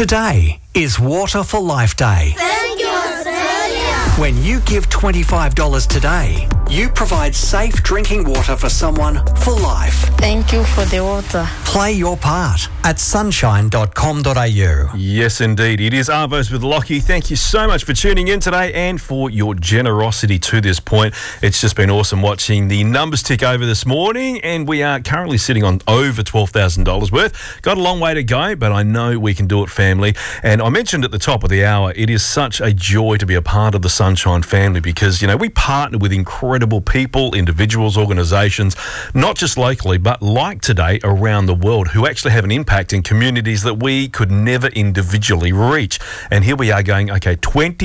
Today is Water for Life Day. Thank you, Australia. When you give $25 today, you provide safe drinking water for someone for life. Thank you for the water. Play your part at sunshine.com.au. Yes, indeed. It is Arvos with Lockie. Thank you so much for tuning in today and for your generosity to this point. It's just been awesome watching the numbers tick over this morning, and we are currently sitting on over $12,000 worth. Got a long way to go, but I know we can do it, family. And I mentioned at the top of the hour, it is such a joy to be a part of the Sunshine family because, you know, we partner with incredible people, individuals, organisations, not just locally, but like today around the world, who actually have an impact in communities that we could never individually reach. And here we are going, okay,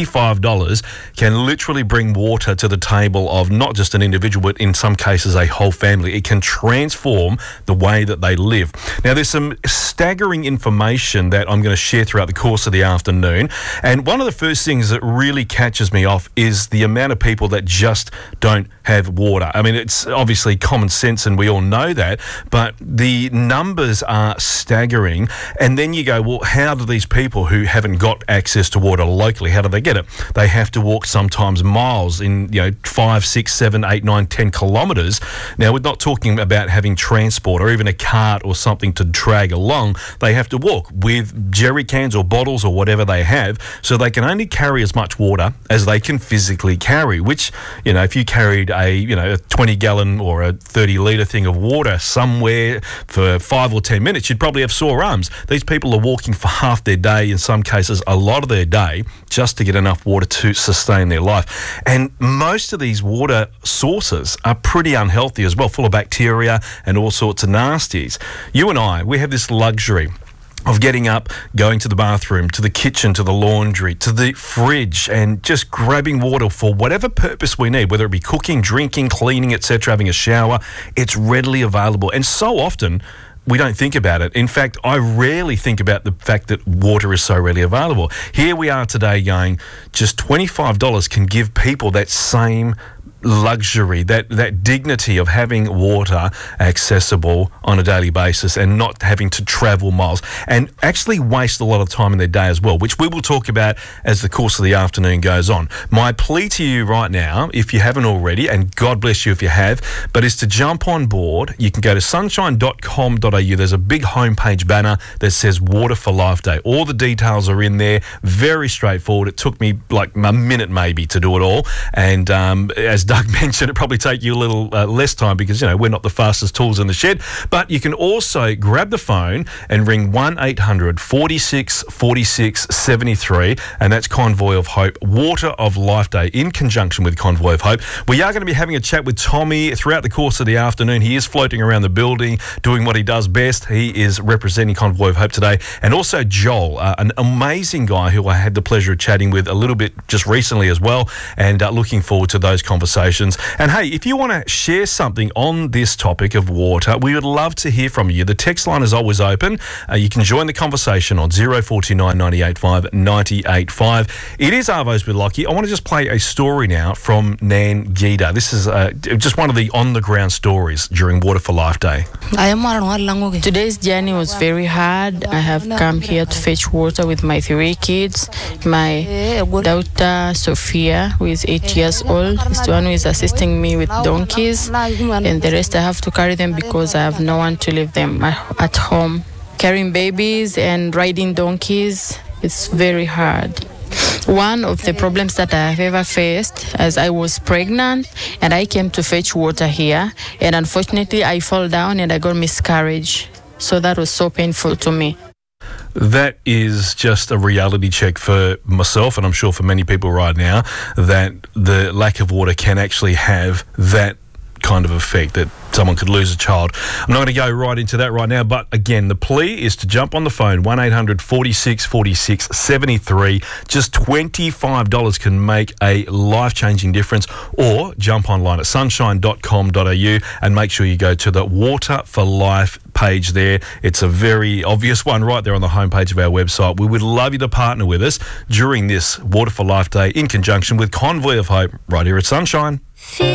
$25 can literally bring water to the table of not just an individual, but in some cases a whole family. It can transform the way that they live. Now, there's some staggering information that I'm going to share throughout the course of the afternoon. And one of the first things that really catches me off is the amount of people that just don't have water. I mean, it's obviously common sense and we all know that, but the numbers are staggering. And then you go, well, how do these people who haven't got access to water locally, how do they get it? They have to walk sometimes miles in, 5, 6, 7, 8, 9, 10 kilometres. Now, we're not talking about having transport or even a cart or something to drag along. They have to walk with jerry cans or bottles or whatever they have, so they can only carry as much water as they can physically carry, which, if you carried a 20-gallon or a 30-litre thing of water somewhere for 5 or 10 minutes, you'd probably have sore arms. These people are walking for half their day, in some cases a lot of their day, just to get enough water to sustain their life. And most of these water sources are pretty unhealthy as well, full of bacteria and all sorts of nasties. You and I, we have this luxury of getting up, going to the bathroom, to the kitchen, to the laundry, to the fridge, and just grabbing water for whatever purpose we need, whether it be cooking, drinking, cleaning, etc., having a shower. It's readily available. And so often, we don't think about it. In fact, I rarely think about the fact that water is so readily available. Here we are today going, just $25 can give people that same luxury, that dignity of having water accessible on a daily basis and not having to travel miles and actually waste a lot of time in their day as well, which we will talk about as the course of the afternoon goes on. My plea to you right now, if you haven't already, and God bless you if you have, but is to jump on board. You can go to sunshine.com.au. There's a big homepage banner that says Water for Life Day. All the details are in there. Very straightforward. It took me like a minute maybe to do it all. And as Doug mentioned, it probably take you a little less time because, we're not the fastest tools in the shed. But you can also grab the phone and ring 1-800-46-46-73, and that's Convoy of Hope, Water of Life Day, in conjunction with Convoy of Hope. We are going to be having a chat with Tommy throughout the course of the afternoon. He is floating around the building, doing what he does best. He is representing Convoy of Hope today. And also Joel, an amazing guy who I had the pleasure of chatting with a little bit just recently as well, and looking forward to those conversations. And hey, if you want to share something on this topic of water, we would love to hear from you. The text line is always open. You can join the conversation on 049 985 985. It is Arvos with Lockie. I want to just play a story now from Nan Gita. This is just one of the on-the-ground stories during Water for Life Day. Today's journey was very hard. I have come here to fetch water with my 3 kids. My daughter, Sophia, who is 8 years old, is the one who is assisting me with donkeys, and the rest I have to carry them because I have no one to leave them at home. Carrying babies and riding donkeys, it's very hard. One of the problems that I have ever faced, as I was pregnant and I came to fetch water here, and unfortunately I fell down and I got miscarriage. So that was so painful to me. That is just a reality check for myself, and I'm sure for many people right now, that the lack of water can actually have that kind of effect, that someone could lose a child. I'm not going to go right into that right now, but again, the plea is to jump on the phone, 1-800-46-46-73. Just $25 can make a life-changing difference, or jump online at sunshine.com.au and make sure you go to the Water for Life page there. It's a very obvious one right there on the homepage of our website. We would love you to partner with us during this Water for Life Day in conjunction with Convoy of Hope right here at Sunshine.